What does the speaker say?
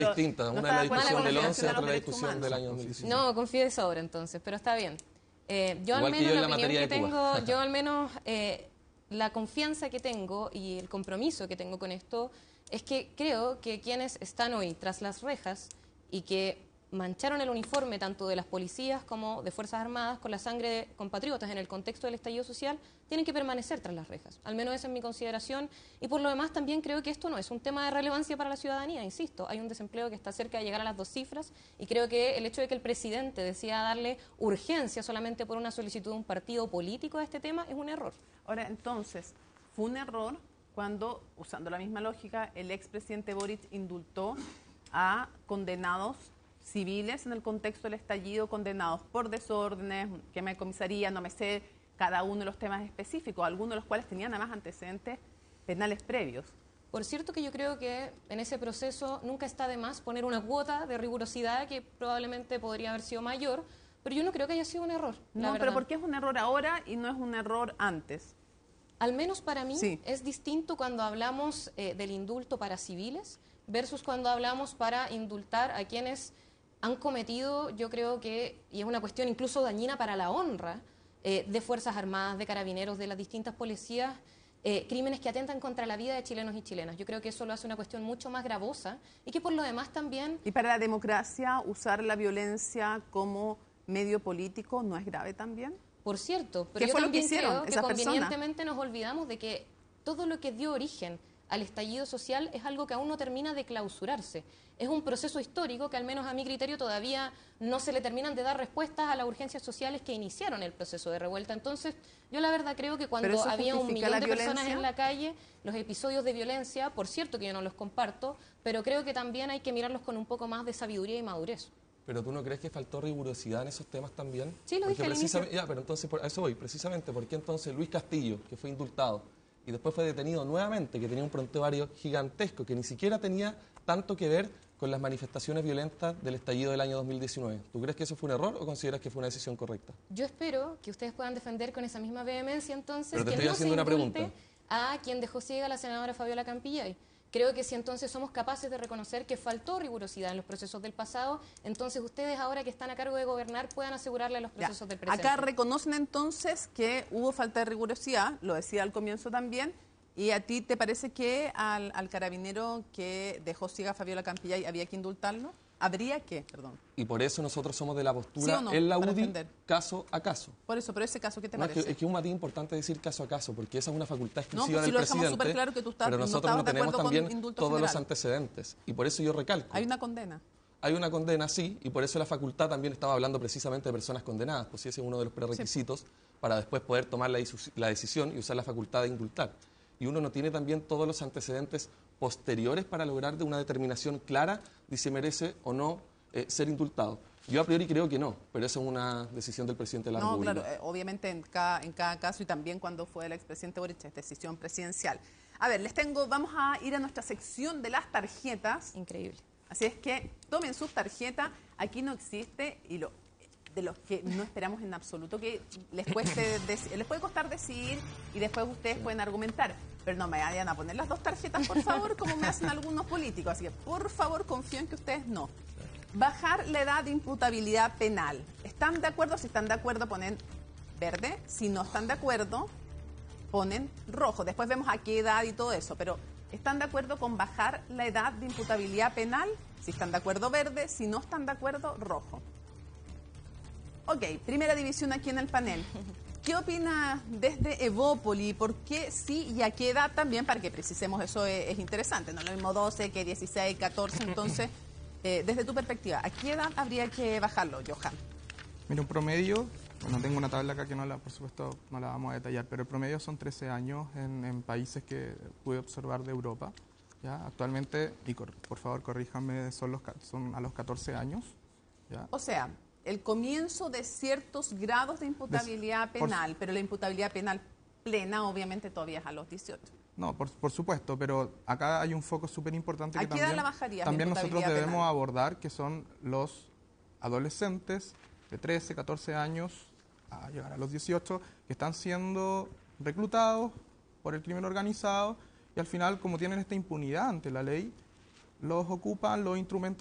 distinta. Una es la discusión del 11 y otra la discusión del año 2019. No, confíe de sobra entonces, pero está bien. Yo Igual al que yo menos en la la opinión materia que de Cuba. tengo, yo al menos la confianza que tengo y el compromiso que tengo con esto es que creo que quienes están hoy tras las rejas y que mancharon el uniforme tanto de las policías como de Fuerzas Armadas con la sangre de compatriotas en el contexto del estallido social, tienen que permanecer tras las rejas. Al menos esa es mi consideración. Y por lo demás también creo que esto no es un tema de relevancia para la ciudadanía. Insisto, hay un desempleo que está cerca de llegar a las 2 cifras y creo que el hecho de que el presidente decida darle urgencia solamente por una solicitud de un partido político a este tema es un error. Ahora, entonces, fue un error cuando, usando la misma lógica, el expresidente Boric indultó a condenados civiles en el contexto del estallido, condenados por desórdenes, quema de comisaría, no me sé cada uno de los temas específicos, algunos de los cuales tenían además antecedentes penales previos. Por cierto que yo creo que en ese proceso nunca está de más poner una cuota de rigurosidad que probablemente podría haber sido mayor, pero yo no creo que haya sido un error. No, pero ¿por qué es un error ahora y no es un error antes? Al menos para mí sí. Es distinto cuando hablamos del indulto para civiles versus cuando hablamos para indultar a quienes han cometido, yo creo que, y es una cuestión incluso dañina para la honra de Fuerzas Armadas, de Carabineros, de las distintas policías, crímenes que atentan contra la vida de chilenos y chilenas. Yo creo que eso lo hace una cuestión mucho más gravosa y que por lo demás también... ¿Y para la democracia usar la violencia como medio político no es grave también? Por cierto, pero yo también creo que convenientemente nos olvidamos de que todo lo que dio origen al estallido social es algo que aún no termina de clausurarse. Es un proceso histórico que al menos a mi criterio todavía no se le terminan de dar respuestas a las urgencias sociales que iniciaron el proceso de revuelta. Entonces, yo la verdad creo que cuando había 1 millón de personas en la calle, los episodios de violencia, por cierto que yo no los comparto, pero creo que también hay que mirarlos con un poco más de sabiduría y madurez. ¿Pero tú no crees que faltó rigurosidad en esos temas también? Sí, lo dije al inicio. Ya, pero entonces, a eso voy, precisamente, ¿por qué entonces Luis Castillo, que fue indultado, y después fue detenido nuevamente, que tenía un prontuario gigantesco, que ni siquiera tenía tanto que ver con las manifestaciones violentas del estallido del año 2019? ¿Tú crees que eso fue un error o consideras que fue una decisión correcta? Yo espero que ustedes puedan defender con esa misma vehemencia entonces pero te que estoy no haciendo se una pregunta. A quien dejó ciega a la senadora Fabiola Campillay. Creo que si entonces somos capaces de reconocer que faltó rigurosidad en los procesos del pasado, entonces ustedes ahora que están a cargo de gobernar puedan asegurarle a los procesos del presente. Acá reconocen entonces que hubo falta de rigurosidad, lo decía al comienzo también, y a ti te parece que al carabinero que dejó ciega a Fabiola Campillay había que indultarlo. ¿Habría que? Perdón. Y por eso nosotros somos de la postura, ¿Sí o no? en la Para UDI, defender. caso a caso. Por eso, pero ese caso, ¿qué te No, parece? es que es un matiz importante decir caso a caso, porque esa es una facultad exclusiva pues del lo dejamos presidente, súper claro que tú estás, pero nosotros no tenemos también todos general. los antecedentes. Y por eso yo recalco. Hay una condena. Hay una condena, sí, y por eso la facultad también estaba hablando precisamente de personas condenadas, pues ese es uno de los prerequisitos para después poder tomar la decisión y usar la facultad de indultar. Y uno no tiene también todos los antecedentes posteriores para lograr de una determinación clara de si merece o no ser indultado. Yo a priori creo que no, pero eso es una decisión del presidente de la República. No, claro, obviamente en cada caso y también cuando fue el expresidente Boric es decisión presidencial. A ver, vamos a ir a nuestra sección de las tarjetas. Increíble. Así es que tomen sus tarjetas, aquí no existe y de los que no esperamos en absoluto que les puede costar decidir y después ustedes pueden argumentar, pero no me vayan a poner las 2 tarjetas, por favor, como me hacen algunos políticos, así que por favor confío en que ustedes no. Bajar la edad de imputabilidad penal. ¿Están de acuerdo? Si están de acuerdo ponen verde, si no están de acuerdo ponen rojo, después vemos a qué edad y todo eso, pero ¿están de acuerdo con bajar la edad de imputabilidad penal? Si están de acuerdo verde, si no están de acuerdo rojo. Ok, primera división aquí en el panel. ¿Qué opina desde Evópoli? ¿Por qué sí y a qué edad también? Para que precisemos, eso es interesante, no lo mismo 12 que 16, 14, entonces, desde tu perspectiva, ¿a qué edad habría que bajarlo, Johan? Mira, un promedio, bueno, tengo una tabla acá que por supuesto no la vamos a detallar, pero el promedio son 13 años en países que pude observar de Europa. ¿Ya? Actualmente, y por favor corríjanme, son a los 14 años. ¿Ya? O sea, el comienzo de ciertos grados de imputabilidad penal, pero la imputabilidad penal plena obviamente todavía es a los 18. No, por supuesto, pero acá hay un foco súper importante que ¿A qué edad la bajarías, también la nosotros imputabilidad debemos penal? abordar, que son los adolescentes de 13, 14 años a llegar a los 18, que están siendo reclutados por el crimen organizado y al final, como tienen esta impunidad ante la ley, los ocupan los instrumentos